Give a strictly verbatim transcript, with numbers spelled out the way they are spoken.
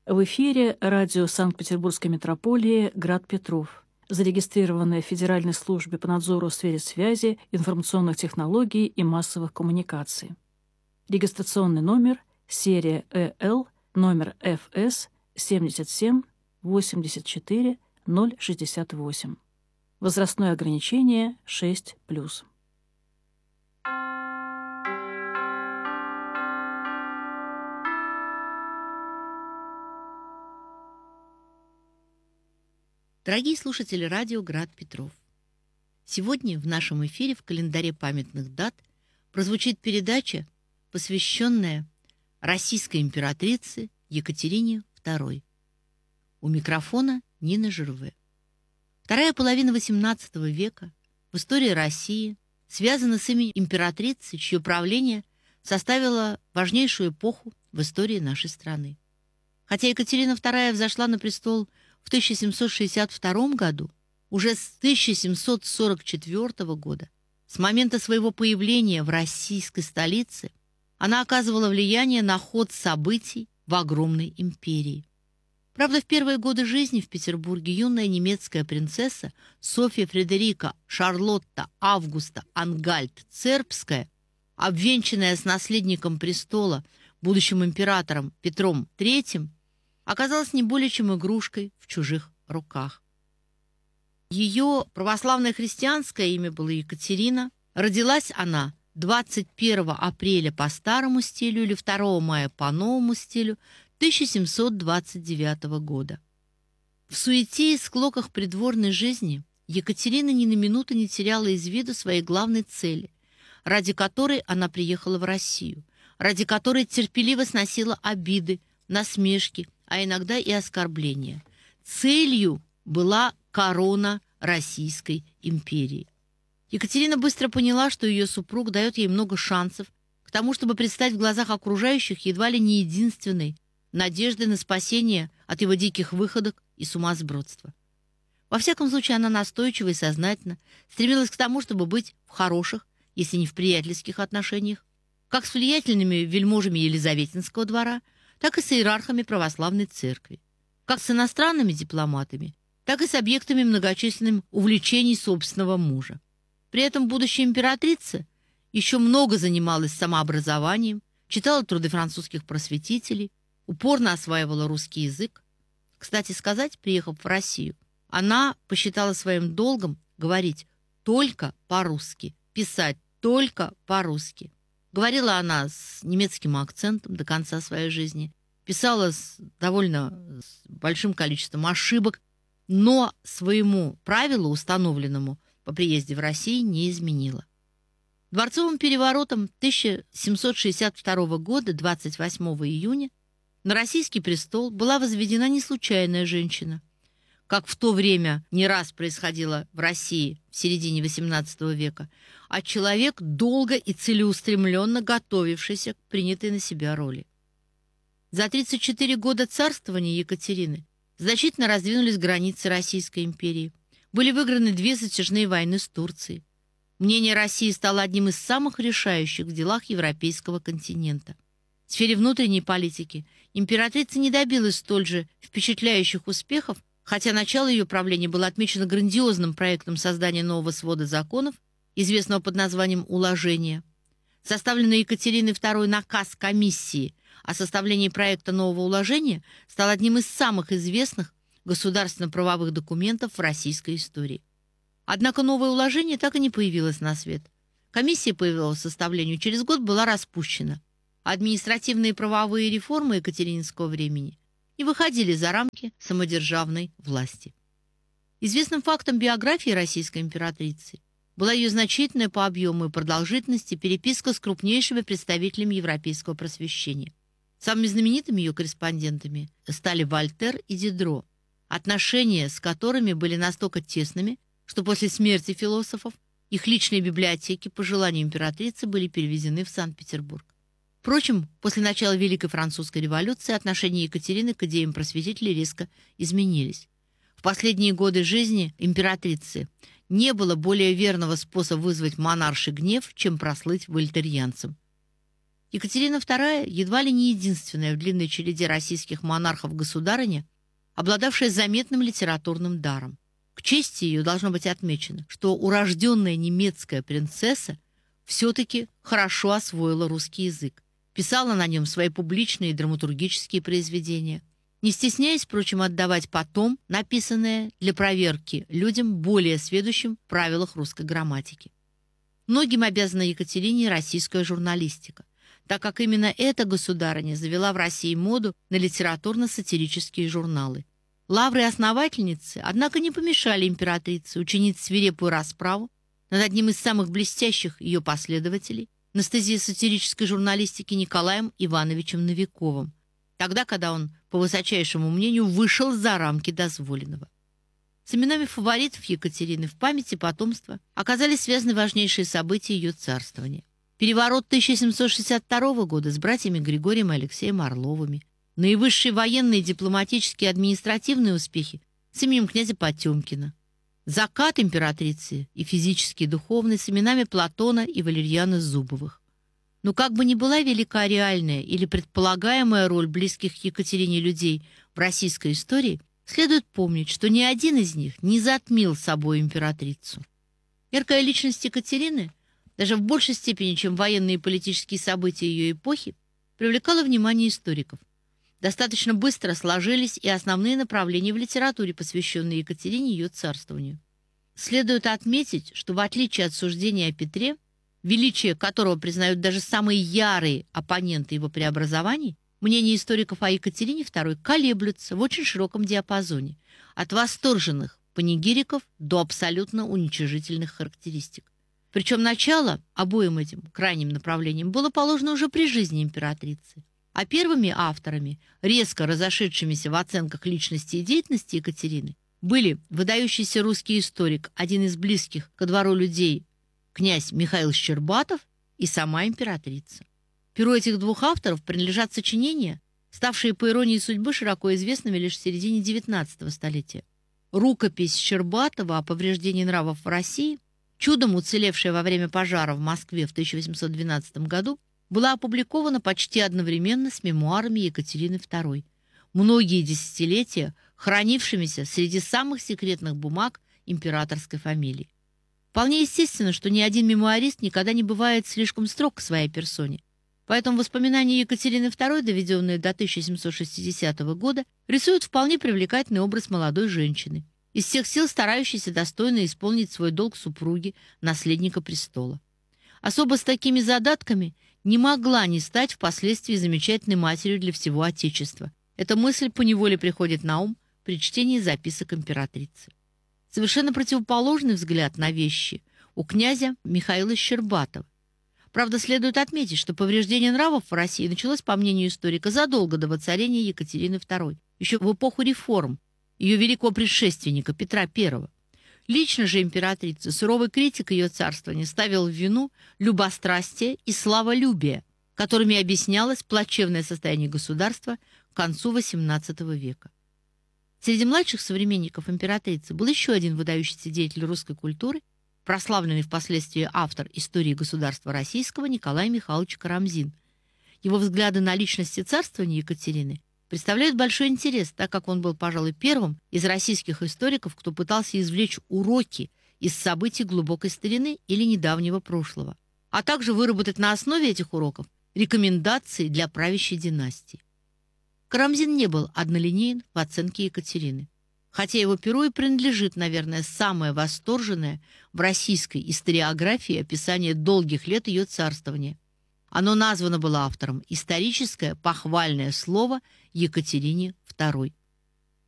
В эфире радио Санкт-Петербургской метрополии «Град Петров», зарегистрированное в Федеральной службе по надзору в сфере связи, информационных технологий и массовых коммуникаций. Регистрационный номер, серия Э Л, номер Ф С семьдесят семь восемьдесят четыре ноль шестьдесят восемь. Возрастное ограничение шесть плюс. Дорогие слушатели радио «Град Петров», сегодня в нашем эфире в календаре памятных дат прозвучит передача, посвященная российской императрице Екатерине второй. У микрофона Нина Жирве. Вторая половина восемнадцатого века в истории России связана с именем императрицы, чье правление составило важнейшую эпоху в истории нашей страны. Хотя Екатерина вторая взошла на престол в тысяча семьсот шестьдесят втором году, уже с тысяча семьсот сорок четвёртого года, с момента своего появления в российской столице, она оказывала влияние на ход событий в огромной империи. Правда, в первые годы жизни в Петербурге юная немецкая принцесса Софья Фредерика Шарлотта Августа Ангальт-Цербская, обвенчанная с наследником престола, будущим императором Петром третьим, оказалась не более чем игрушкой в чужих руках. Ее православное христианское имя было Екатерина. Родилась она двадцать первого апреля по старому стилю или второго мая по новому стилю тысяча семьсот двадцать девятого года. В суете и склоках придворной жизни Екатерина ни на минуту не теряла из виду своей главной цели, ради которой она приехала в Россию, ради которой терпеливо сносила обиды, насмешки, а иногда и оскорбления. Целью была корона Российской империи. Екатерина быстро поняла, что ее супруг дает ей много шансов к тому, чтобы предстать в глазах окружающих едва ли не единственной надеждой на спасение от его диких выходок и сумасбродства. Во всяком случае, она настойчиво и сознательно стремилась к тому, чтобы быть в хороших, если не в приятельских отношениях, как с влиятельными вельможами Елизаветинского двора, так и с иерархами православной церкви, как с иностранными дипломатами, так и с объектами многочисленных увлечений собственного мужа. При этом будущая императрица еще много занималась самообразованием, читала труды французских просветителей, упорно осваивала русский язык. Кстати сказать, приехав в Россию, она посчитала своим долгом говорить только по-русски, писать только по-русски. Говорила она с немецким акцентом до конца своей жизни, писала с довольно с большим количеством ошибок, но своему правилу, установленному по приезде в Россию, не изменила. Дворцовым переворотом тысяча семьсот шестьдесят второго года, двадцать восьмого июня, на российский престол была возведена не случайная женщина, как в то время не раз происходило в России в середине восемнадцатого века, а человек, долго и целеустремленно готовившийся к принятой на себя роли. За тридцать четыре года царствования Екатерины значительно раздвинулись границы Российской империи, были выиграны две затяжные войны с Турцией. Мнение России стало одним из самых решающих в делах европейского континента. В сфере внутренней политики императрица не добилась столь же впечатляющих успехов, хотя начало ее правления было отмечено грандиозным проектом создания нового свода законов, известного под названием «Уложение». Составленный Екатериной второй наказ комиссии о составлении проекта нового уложения стал одним из самых известных государственно-правовых документов в российской истории. Однако новое уложение так и не появилось на свет. Комиссия по его составлению через год была распущена. Административные и правовые реформы екатерининского времени не выходили за рамки самодержавной власти. Известным фактом биографии российской императрицы была ее значительная по объему и продолжительности переписка с крупнейшими представителями европейского просвещения. Самыми знаменитыми ее корреспондентами стали Вольтер и Дидро, отношения с которыми были настолько тесными, что после смерти философов их личные библиотеки по желанию императрицы были перевезены в Санкт-Петербург. Впрочем, после начала Великой Французской революции отношения Екатерины к идеям просветителей резко изменились. В последние годы жизни императрицы не было более верного способа вызвать монарший гнев, чем прослыть вольтерьянцем. Екатерина вторая едва ли не единственная в длинной череде российских монархов-государыня, обладавшая заметным литературным даром. К чести ее должно быть отмечено, что урожденная немецкая принцесса все-таки хорошо освоила русский язык, писала на нем свои публичные драматургические произведения, не стесняясь, впрочем, отдавать потом написанное для проверки людям, более сведущим в правилах русской грамматики. Многим обязана Екатерине российская журналистика, так как именно эта государыня завела в России моду на литературно-сатирические журналы. Лавры основательницы, однако, не помешали императрице учинить свирепую расправу над одним из самых блестящих ее последователей на стезе сатирической журналистики Николаем Ивановичем Новиковым, тогда, когда он, по высочайшему мнению, вышел за рамки дозволенного. С именами фаворитов Екатерины в памяти потомства оказались связаны важнейшие события ее царствования. Переворот тысяча семьсот шестьдесят второго года с братьями Григорием и Алексеем Орловыми, наивысшие военные, дипломатические и административные успехи с именем князя Потемкина, закат императрицы и физический, и духовный с именами Платона и Валерьяна Зубовых. Но как бы ни была велика реальная или предполагаемая роль близких к Екатерине людей в российской истории, следует помнить, что ни один из них не затмил собой императрицу. Яркая личность Екатерины, даже в большей степени, чем военные и политические события ее эпохи, привлекала внимание историков. Достаточно быстро сложились и основные направления в литературе, посвященные Екатерине и ее царствованию. Следует отметить, что в отличие от суждения о Петре, величие которого признают даже самые ярые оппоненты его преобразований, мнения историков о Екатерине второй колеблются в очень широком диапазоне, от восторженных панигириков до абсолютно уничижительных характеристик. Причем начало обоим этим крайним направлениям было положено уже при жизни императрицы. А первыми авторами, резко разошедшимися в оценках личности и деятельности Екатерины, были выдающийся русский историк, один из близких ко двору людей, князь Михаил Щербатов, и сама императрица. Перу этих двух авторов принадлежат сочинения, ставшие по иронии судьбы широко известными лишь в середине девятнадцатого столетия. Рукопись Щербатова о повреждении нравов в России, чудом уцелевшая во время пожара в Москве в тысяча восемьсот двенадцатом году, была опубликована почти одновременно с мемуарами Екатерины второй, многие десятилетия хранившимися среди самых секретных бумаг императорской фамилии. Вполне естественно, что ни один мемуарист никогда не бывает слишком строг к своей персоне. Поэтому воспоминания Екатерины второй, доведенные до тысяча семьсот шестидесятого года, рисуют вполне привлекательный образ молодой женщины, из всех сил старающейся достойно исполнить свой долг супруги, наследника престола. Особо с такими задатками не могла не стать впоследствии замечательной матерью для всего Отечества. Эта мысль поневоле приходит на ум при чтении записок императрицы. Совершенно противоположный взгляд на вещи у князя Михаила Щербатова. Правда, следует отметить, что повреждение нравов в России началось, по мнению историка, задолго до воцарения Екатерины второй, еще в эпоху реформ, ее великого предшественника Петра Первого. Лично же императрица, суровый критик ее царствования, ставил в вину любострастие и славолюбие, которыми объяснялось плачевное состояние государства к концу восемнадцатого века. Среди младших современников императрицы был еще один выдающийся деятель русской культуры, прославленный впоследствии автор истории государства российского Николай Михайлович Карамзин. Его взгляды на личности царствования Екатерины представляют большой интерес, так как он был, пожалуй, первым из российских историков, кто пытался извлечь уроки из событий глубокой старины или недавнего прошлого, а также выработать на основе этих уроков рекомендации для правящей династии. Карамзин не был однолинеен в оценке Екатерины, хотя его перу и принадлежит, наверное, самое восторженное в российской историографии описание долгих лет ее царствования. Оно названо было автором «Историческое похвальное слово Екатерине второй».